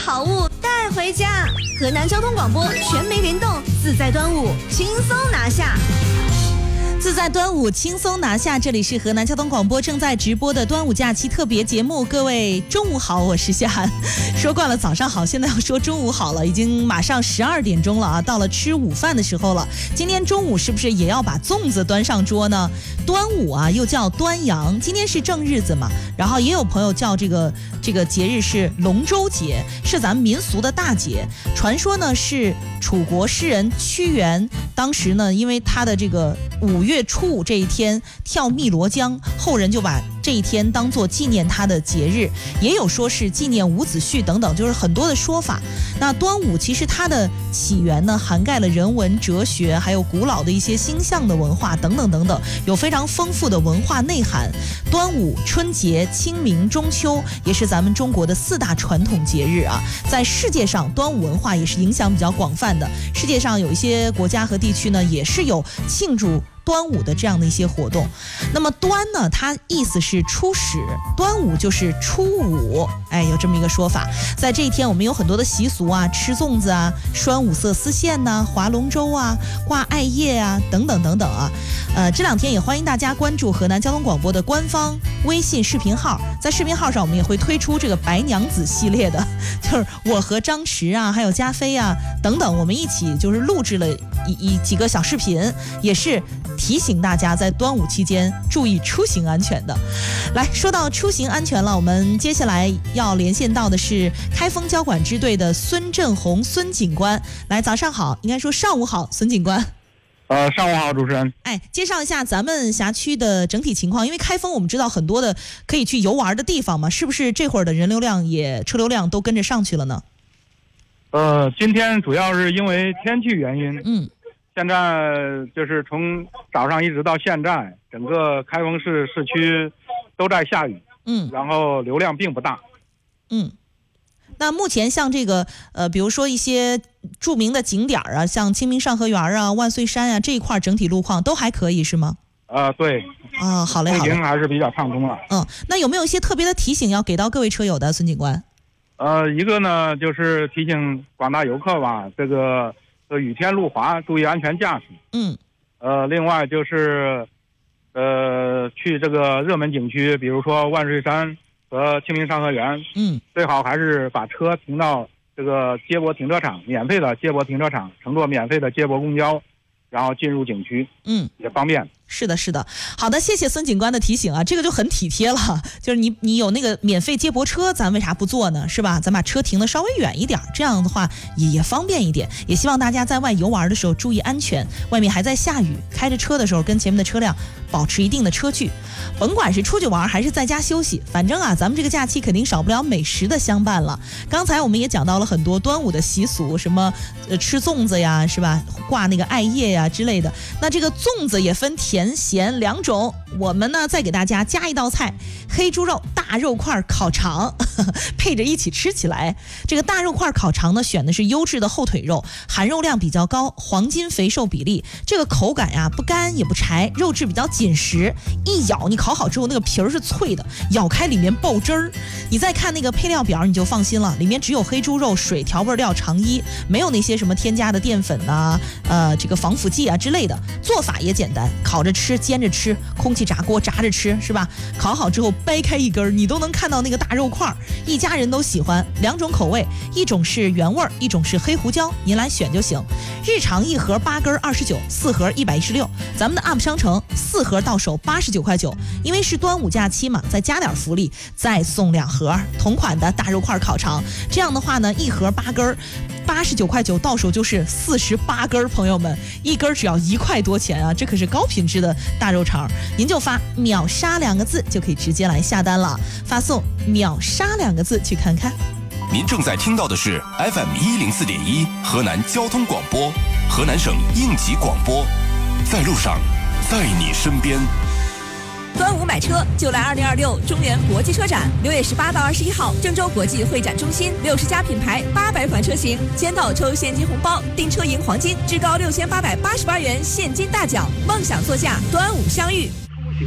好物带回家。河南交通广播全媒联动，自在端午，轻松拿下。 自在端午轻松拿下，这里是河南交通广播正在直播的端午假期特别节目。各位中午好，我是夏涵。说惯了早上好，现在要说中午好了，已经马上12点钟了啊，到了吃午饭的时候了。今天中午是不是也要把粽子端上桌呢？端午啊，又叫端阳，今天是正日子嘛，然后也有朋友叫这个节日是龙舟节，是咱们民俗的大节。传说呢是楚国诗人屈原，当时呢因为他的这个5月初5这一天跳汨罗江，后人就把这一天当作纪念他的节日，也有说是纪念伍子胥等等，就是很多的说法。那端午其实它的起源呢，涵盖了人文、哲学，还有古老的一些星象的文化等等等等，有非常丰富的文化内涵。端午、春节、清明、中秋也是咱们中国的4大传统节日啊。在世界上，端午文化也是影响比较广泛的。世界上有一些国家和地区呢，也是有庆祝端午的这样的一些活动。那么端呢，它意思是初始，端午就是初五，有这么一个说法。在这一天我们有很多的习俗啊，吃粽子啊，拴五色丝线呐，划龙舟啊，挂艾叶啊，等等等等啊。这2天也欢迎大家关注河南交通广播的官方微信视频号，在视频号上我们也会推出这个白娘子系列的，就是我和张弛啊，还有加菲啊等等，我们一起就是录制了几个小视频，也是提醒大家在端午期间注意出行安全的。来，说到出行安全了，我们接下来要连线到的是开封交管支队的孙振宏孙警官。来，早上好，应该说上午好，孙警官。 上午好，主持人。 介绍一下咱们辖区的整体情况，因为开封我们知道很多的可以去游玩的地方嘛，是不是这会儿的人流量车流量都跟着上去了呢？ 今天主要是因为天气原因，现在就是从早上一直到现在，整个开封市市区都在下雨，然后流量并不大， 那目前像这个比如说一些著名的景点啊，像清明上河园啊、万岁山啊这一块整体路况都还可以是吗？ 对。 好嘞，好嘞。 出行还是比较畅通了。 那有没有一些特别的提醒要给到各位车友的，孙警官？ 一个呢就是提醒广大游客吧，这个雨天路滑，注意安全驾驶。另外就是去这个热门景区，比如说万岁山和清明上河园，最好还是把车停到这个接驳停车场，免费的接驳停车场，乘坐免费的接驳公交，然后进入景区，也方便。 是的，是的。好的，谢谢孙警官的提醒啊，这个就很体贴了。就是你有那个免费接驳车，咱为啥不坐呢？是吧？咱把车停得稍微远一点，这样的话也方便一点。也希望大家在外游玩的时候注意安全，外面还在下雨，开着车的时候跟前面的车辆保持一定的车距。甭管是出去玩还是在家休息，反正啊，咱们这个假期肯定少不了美食的相伴了。刚才我们也讲到了很多端午的习俗，什么吃粽子呀，是吧？挂那个艾叶呀之类的。那这个粽子也分甜咸2种，我们呢再给大家加一道菜，黑猪肉大肉块烤肠，配着一起吃起来。这个大肉块烤肠呢，选的是优质的后腿肉，含肉量比较高，黄金肥瘦比例，这个口感呀不干也不柴，肉质比较紧实，一咬你烤好之后那个皮儿是脆的，咬开里面爆汁儿。你再看那个配料表你就放心了，里面只有黑猪肉、水、调味料、肠衣，没有那些什么添加的淀粉啊、这个防腐剂啊之类的。做法也简单，烤着吃、煎着吃、空气炸锅炸着吃，是吧？烤好之后掰开一根，你都能看到那个大肉块，一家人都喜欢。2种口味，一种是原味，一种是黑胡椒，您来选就行。日常1盒8根29，4盒116。咱们的 UP 商城4盒到手89块9，因为是端午假期嘛，再加点福利，再送2盒同款的大肉块烤肠。这样的话呢，1盒8根89块9，到手就是48根，朋友们，一根只要1块多钱啊，这可是高品质的大肉肠。您就发秒杀2个字就可以直接来下单了，发送秒杀2个字去看看。 您正在听到的是 FM104.1 河南交通广播，河南省应急广播，在路上，在你身边。 端午买车就来2026中联国际车展，6月18到21号，郑州国际会展中心，60家品牌，800款车型，签到抽现金红包，订车赢黄金，至高6888元现金大奖，梦想座驾，端午相遇。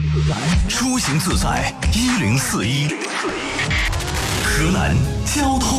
出行自在，1041，河南交通。